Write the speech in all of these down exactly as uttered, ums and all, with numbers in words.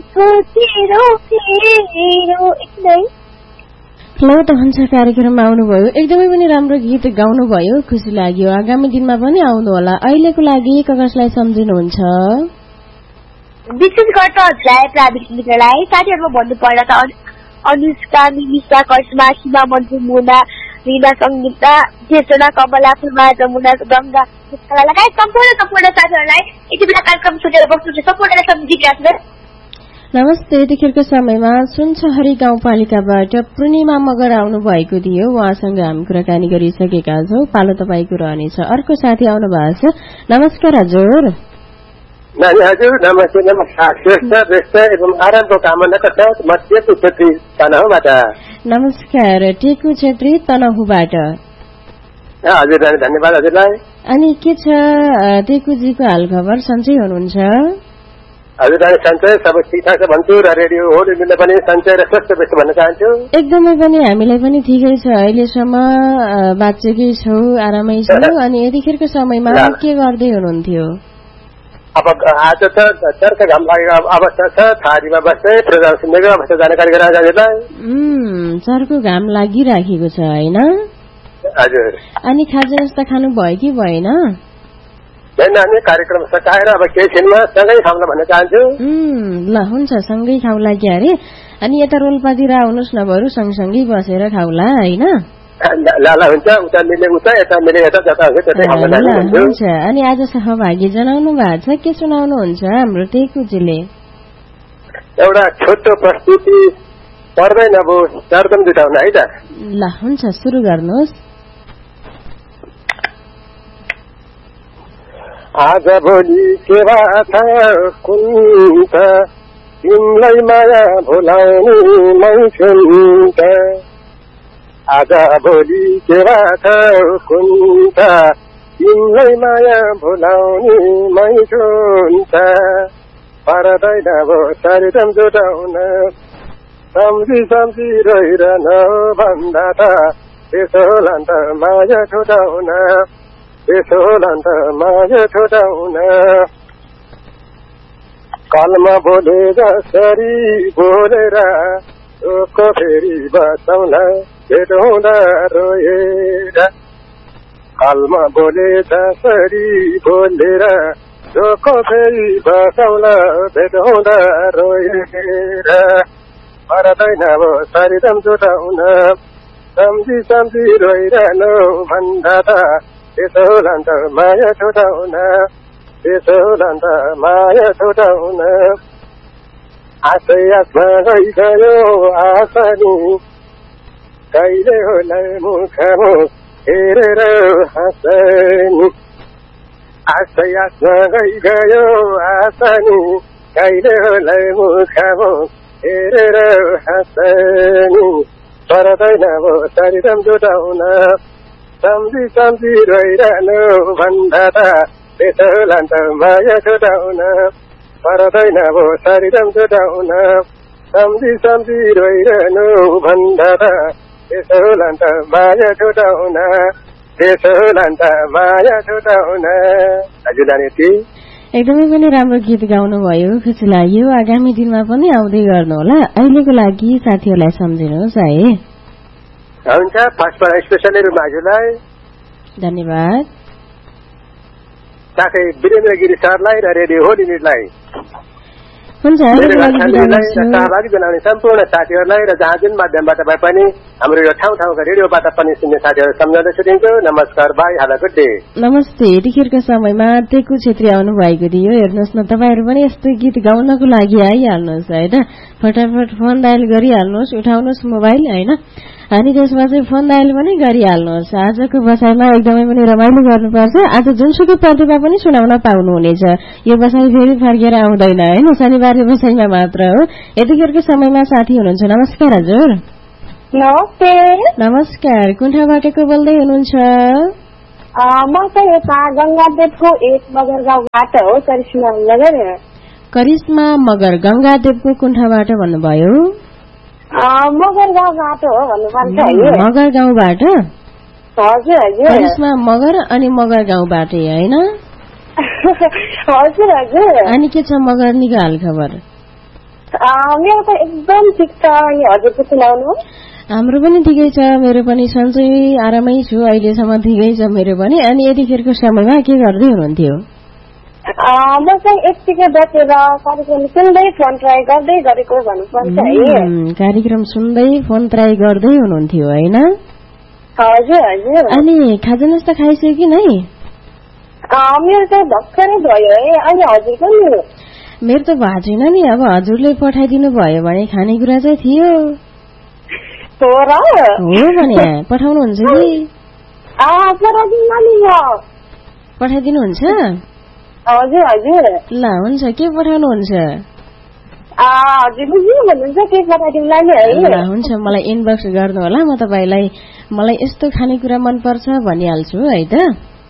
तेरो फेरो एकदमै ल त हुन्छ कार्यक्रममा आउनुभयो एकदमै पनि राम्रो गीत गाउनुभयो खुसी लाग्यो आगामी दिनमा पनि आउनु होला अहिलेको लागि कसलाई सम्झिनुहुन्छ विशेष गरेर हजुरलाई प्राविधिक मित्रलाई साथीहरुमा भन्नु पर्दा त अनुष्का निमिषा करिश्मा सीमा मन्जु मुना रीना संगीता जेसना कमला फुलमा जमुना गंगा लगायत सम्पूर्ण सम्पूर्ण साथीहरुलाई यति बेला कार्यक्रम सुनेर बस्नु सम्पूर्णलाई सम्झिरहेको छु नमस्ते यतिखेरको समयमा सुनसहरी गाउँपालिकाबाट पूर्णिमा मगर आउनु भएको थियो उहाँसँग हामी कुराकानी गरिसकेका छौं पालो तपाईको रहनेछ अर्को साथी आउनु भएको छ नमस्कार हजुर नानी हजुर नमस्ते नमस्कार श्रेष्ठ श्रेष्ठ एवं आरामको कामना गर्छ म टेकु छेत्री तनहुबाट नमस्कार टेकु छेत्री तनहुबाट हजुर नानी धन्यवाद हजुरलाई अनि के छ टेकुजीको हाल खबर सन्चै हुनुहुन्छ हजुर नानी सन्चय सबै ठिकठाक छ भन्छु र रेडियो हो रेडियोले पनि सन्चय र स्वस्थ व्यक्त भन्न चाहन्छु एकदमै पनि हामीलाई पनि ठिकै छ अहिलेसम्म बाँचेकै छौ आरामै छौ अनि यतिखेरको समयमा के गर्दै हुनुहुन्थ्यो अब आज त चर्का घाम लागेको अवस्था छ थारीमा बस्दै प्रोग्राम सुन्नेको अवस्था जानकारी गराएर हजुरलाई चर्को घाम लागिराखेको छ हैन हजुर अनि खाजा नास्ता खानु भयो कि भएन नानी कार्यक्रम सकाएर अब केही छिनमा सँगै खाउला भन्न चाहन्छु ल हुन्छ सँगै खाउला के अरे अनि यता रोल्पातिर आउनुहोस् न बरु सँगसँगै बसेर खाउला हैन ल हुन्छ उता मिले उता यता मिले यता जता हुन्छ अनि आज सहभागी जनाउनु भएको छ के सुनाउनुहुन्छ हाम्रो टेकुजीले एउटा छोटो प्रस्तुति पर्दैन अब सरदम जुटाउन है त ल हुन्छ सुरु गर्नुहोस् आज भोलि के बात कुन त तिमीलाई माया भुलाउने मै छुन् त आज भोलि के बात कुन त तिमीलाई माया भुलाउने मै छुन् त पर्दैन भो सरदम जुटाउन सम्झी सम्झी रहिरहन भन्दा त त्यसो लान्त माया छुटाउन त्यसो लान्त माया छुटाउन कलमा बोले जसरी बोलेर चोको फेरि बसाउला भेट हुँदा रोएर कलमा बोले जसरी बोलेर चोको फेरि बसाउला भेट हुँदा रोएर पर्दैन अब सरदम जुटाउन सम्झी सम्झी रोइरहनु भन्दा त त्यसो लान्त माया छुटाउन त्यसो लान्त माया छुटाउन आशै आत्मा गइगयो आशनी कहिले होला मुखमुख हेरेर हाँसनी आशै आत्मा गइगयो आशनी कहिले होला मुखमुख हेरेर हाँसनी पर्दैन अब सरदम जुटाउन सम्झी सम्झी रोइरहनु भन्दा त त्यसो लान्त माया छुटाउन पर्दैन अब सरदम जुटाउन सम्झी सम्झी रोइरहनु भन्दा त त्यसो लान्त माया छुटाउन त्यसो लान्त माया छुटाउन हजुर नानी एकदमै पनि राम्रो गीत गाउनुभयो खुसी लाग्यो आगामी दिनमा पनि आउँदै गर्नु होला अहिलेको लागि साथीहरूलाई सम्झिनुहोस् है हुन्छ फर्स्ट स्पेसली रुम हजुरलाई धन्यवाद साथै वीरेन्द्र गिरी सरलाई र रेडियो हो युनिटलाई हुन्छ सहभागी जनाउने सम्पूर्ण साथीहरूलाई र जहाँ जुन माध्यमबाट भए पनि हाम्रो यो ठाउँ ठाउँका रेडियोबाट पनि सुन्ने साथीहरू सम्झाउँदै छुटिन्छु नमस्कार बाई हाल गुड डे नमस्ते यतिखेरको समयमा टेकु छेत्री आउनु भएको थियो हेर्नुहोस् न तपाईँहरू पनि यस्तो गीत गाउनको लागि आइहाल्नुहोस् होइन फटाफट फोन डायल गरिहाल्नुहोस् उठाउनुहोस् मोबाइल होइन अनि त्यसमा चाहिँ फोन डायल पनि गरिहाल्नुहोस् आजको बसाइमा एकदमै पनि रमाइलो गर्नुपर्छ आज जुनसुकै प्रतिभा पनि सुनाउन पाउनुहुनेछ यो बसाइ फेरि फर्केर आउँदैन होइन शनिबार बसाइमा मात्र हो यतिखेरको समयमा साथी हुनुहुन्छ नमस्कार हजुर नमस्ते नमस्कार कुन ठाउँबाट को बोल्दै हुनुहुन्छ म चाहिँ यता गंगादेवको एक मगर गाउँबाट हो करिश्मा मगर करिश्मा मगर गंगादेवको कुन ठाउँबाट भन्नुभयो मगर गाउँबाट हो भन्नुपर्छ है मगर गाउँबाट हजुर हजुर करिश्मा मगर अनि मगर गाउँबाट हैन हजुर हजुर अनि के छ मगर्नीको हाल खबर मेरो त एकदम ठिक छ। अनि हजुरको सुनाउनु? हाम्रो पनि ठिकै छ, मेरो पनि सन्चै आरामै छु, अहिलेसम्म ठिकै छ मेरो पनि। अनि यतिखेरको समयमा के गर्दै हुनुहुन्थ्यो? म चाहिँ यतिकै बसेर कार्यक्रम सुन्दै फोन ट्राई गर्दै गरेको भन्नुपर्छ है। कार्यक्रम सुन्दै फोन ट्राई गर्दै हुनुहुन्थ्यो होइन? हजुर हजुर। अनि खाजा नास्ता खाइसक्यो कि नै? मेरो त भर्खरै भयो है। अनि हजुरको नि? मेरो त भएको छैन नि। अब हजुरले पठाइदिनु भयो भने खानेकुरा चाहिँ थियो। हो र? हो भने पठाउनुहुन्छ कि? पठाइदिनुहुन्छ? हजुर हजुर। ल हुन्छ, के पठाउनुहुन्छ? हजुरले जे भन्नुहुन्छ के पठाइदिउँला नि है। ल हुन्छ, मलाई इनबक्स गर्नु होला, म तपाईँलाई मलाई यस्तो खानेकुरा मनपर्छ भनिहाल्छु है त।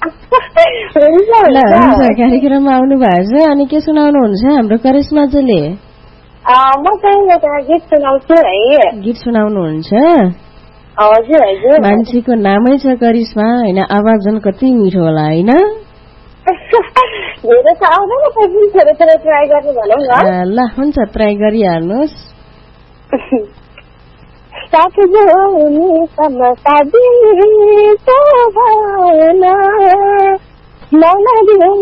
ल हुन्छ, कार्यक्रममा आउनु भएको छ। अनि के सुनाउनुहुन्छ हाम्रो करिश्माजीले? म चाहिँ एउटा गीत सुनाउँछु है। गीत सुनाउनुहुन्छ? हजुर हजुर। मान्छेको नामै छ करिश्मा होइन, आवाज झन् कति मिठो होला होइन? धेरै त आउँदैन, थोरै थोरै ट्राई गर्नु भनौँ न। ल हुन्छ, ट्राई गरिहाल्नुहोस्। साथ जोनी समता दिल सभाना मौला